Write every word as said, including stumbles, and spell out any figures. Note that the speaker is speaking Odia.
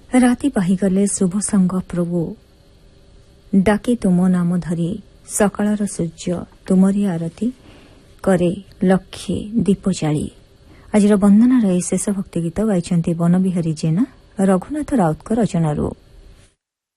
ରାତି ପାହିଗଲେ ଶୁଭ ସଙ୍ଗ ପ୍ରଭୁ ଡାକେ ତୁମ ନାମ ଧରି ସକାଳର ସୂର୍ଯ୍ୟ ତୁମରି ଆରତି କରେ ଲକ୍ଷେ ଦୀପ ଜାଳି। ଆଜିର ବନ୍ଦନାର ଏହି ଶେଷ ଭକ୍ତି ଗୀତ ଗାଇଛନ୍ତି ବନବିହାରୀ ଜେନା ରଘୁନାଥ ରାଉତଙ୍କ ରଚନାରୁ।